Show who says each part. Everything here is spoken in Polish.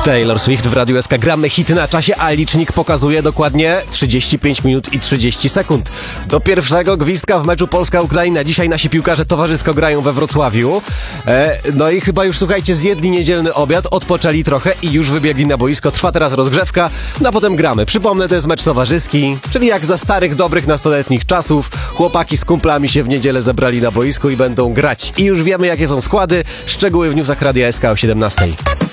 Speaker 1: Taylor Swift w Radiu SK. Gramy hity na czasie, a licznik pokazuje dokładnie 35 minut i 30 sekund. Do pierwszego gwizdka w meczu Polska-Ukraina. Dzisiaj nasi piłkarze towarzysko grają we Wrocławiu. No i chyba już, słuchajcie, zjedli niedzielny obiad, odpoczęli trochę i już wybiegli na boisko. Trwa teraz rozgrzewka, no a potem gramy. Przypomnę, to jest mecz towarzyski, czyli jak za starych, dobrych, nastoletnich czasów. Chłopaki z kumplami się w niedzielę zebrali na boisku i będą grać. I już wiemy, jakie są składy. Szczegóły w newsach Radia SK o 17.